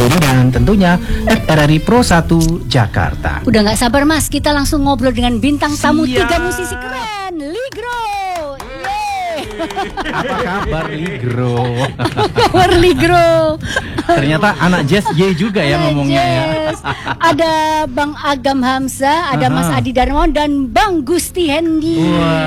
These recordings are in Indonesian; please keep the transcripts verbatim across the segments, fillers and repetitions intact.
dan tentunya F R R I Pro satu Jakarta. Udah nggak sabar Mas, kita langsung ngobrol dengan bintang tamu Siap. tiga musisi keren, Ligro. Apa kabar Ligro? Kabar Ligro. Ternyata anak Jazz Y juga ya ngomongnya ya. Yes. Ada Bang Agam Hamzah, ada Aha. Mas Adi Darmawan dan Bang Gusti Hendy.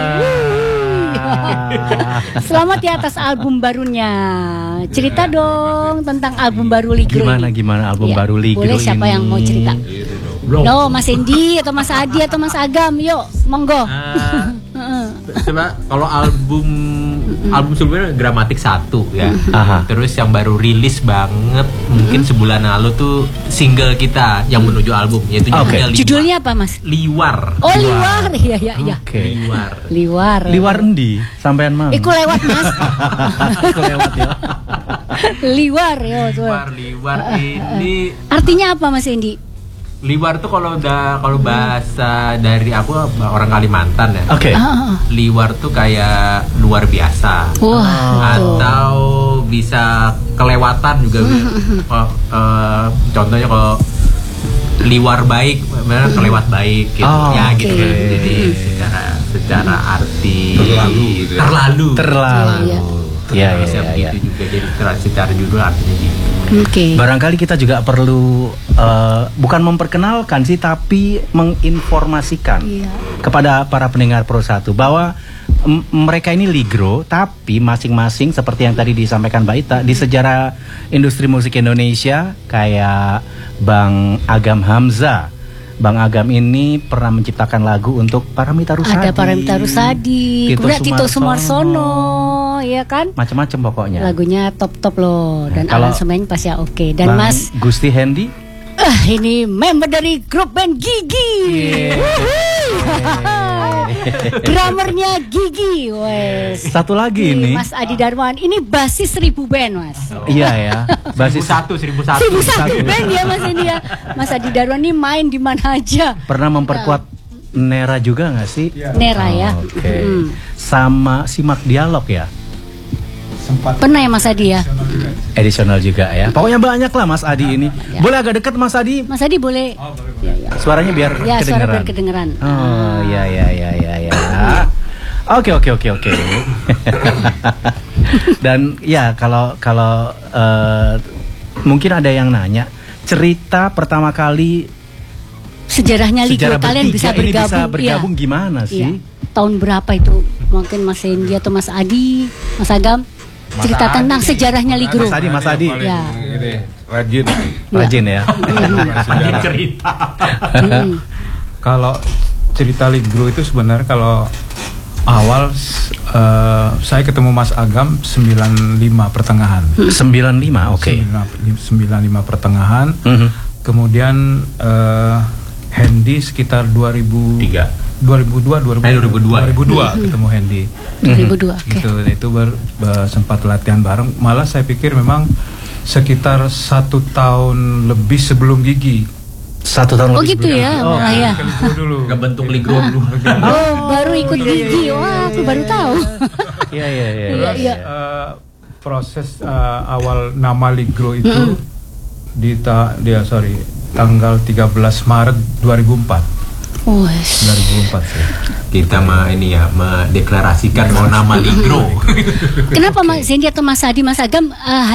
Selamat ya atas album barunya. Cerita dong tentang album baru Ligro. Gimana ini. gimana album Ya, baru Ligro boleh siapa ini? yang mau cerita? No, Mas Hendy atau Mas Adi atau Mas Agam, yuk, monggo. Uh, coba kalau album album sebelumnya Gramatik satu ya. Aha. Terus yang baru rilis banget mungkin sebulan lalu tuh single kita yang menuju album yaitu Oke. judulnya Liwar. Judulnya apa Mas? Liwar. Oh Liwar, iya iya iya. Oke. Liwar. Liwar. Liwar endi? Sampean mang. Iku lewat Mas. Iku lewat ya. Liwar yo. tuh. Liwar, liwar ini Artinya apa Mas Hendy? liwar tuh kalau udah kalau bahasa dari aku orang Kalimantan ya. Oke. Ah, Liwar tuh kayak luar biasa. wah, tuh. Atau bisa kelewatan juga. Kalau, eh, contohnya kalau liwar baik, benar kelewat baik gitu. Oh, ya gitu oke. kan. Jadi secara secara arti Terlalu gitu ya. terlalu. Terlalu. Iya, Iya iya Bisa iya. begitu juga jadi secara- secara judul artinya gitu. Oke. Barangkali kita juga perlu eh, bukan memperkenalkan sih, tapi menginformasikan Iya. kepada para pendengar Pro satu bahwa m- mereka ini Ligro, tapi masing-masing seperti yang tadi disampaikan Mbak Ita di sejarah industri musik Indonesia, kayak Bang Agam Hamzah. Bang Agam ini pernah menciptakan lagu untuk Paramita Rusadi. Ada Paramita Rusadi, Tito kemudian Tito Sumarsono. Sumarsono, ya kan? Macam-macam pokoknya. Lagunya top-top loh, dan Kalau aransemen pas ya oke. Dan Bang Mas, Gusti Hendy. ah ini member dari grup band Gigi. Drummernya Gigi, wes. Satu lagi ini. Mas Adi Darmawan, ini basis seribu band Mas. Iya ya. Seribu Basis satu, seribu satu. Seribu satu band ya Mas ini ya. Mas Adi Darmawan ini main di mana aja. Pernah memperkuat Nera juga nggak sih? Nera ya. Oke. Mm. Sama Simak Dialog ya. Pernah ya Mas Adi ya? Edisional juga ya. Pokoknya banyak lah Mas Adi ini. Ya. Boleh agak dekat Mas Adi? Mas Adi boleh. Ya, ya. Suaranya biar Ya, suara kedengeran. biar kedengeran. Oh ya ya ya ya ya. Oke oke oke oke. Dan ya kalau kalau eh, mungkin ada yang nanya cerita pertama kali Sejarahnya Ligro sejarah kalian bisa bertiga ini bergabung. bisa bergabung Iya. gimana Iya. sih? Tahun berapa itu? Mungkin Mas Hendy atau Mas Adi, Mas Agam cerita tentang sejarahnya Ligro. Mas Adi, Mas Adi. Ya. Ini rajin. Rajin ya. Lagi cerita. Hmm. Kalau cerita Ligro itu sebenarnya kalau awal eh, saya ketemu Mas Agam sembilan lima pertengahan. sembilan lima oke. sembilan lima pertengahan. Mhm. Kemudian eh, Hendy sekitar dua ribu Tiga. dua ribu dua dua ribu Eh, dua ribu dua. dua ribu dua ketemu Hendy. dua ribu dua, oke. Gitu, itu ber, ber- sempat latihan bareng. Malah saya pikir memang sekitar satu tahun lebih sebelum Gigi. Satu tahun Oh lebih gitu sebelum. ya, Oh, malah ya. Ke Ligro dulu. Nggak bentuk Ligro dulu. Oh, baru ikut Gigi. Wah, aku baru tahu. Iya iya iya. Iya, iya. Eh, proses eh, awal nama Ligro itu di ta dia sorry tanggal tiga belas Maret dua ribu empat. Wes. dua ribu empat sih. Kita mah ini ya mendeklarasikan mau nama Ligro. Kenapa Mas Hendy atau Mas Adi, Mas Agam eh,